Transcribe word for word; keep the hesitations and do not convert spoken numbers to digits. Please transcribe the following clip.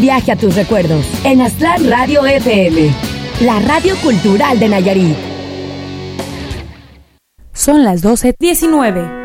viaje a tus recuerdos en Aztlán Radio F M, la radio cultural de Nayarit. Son las doce diecinueve.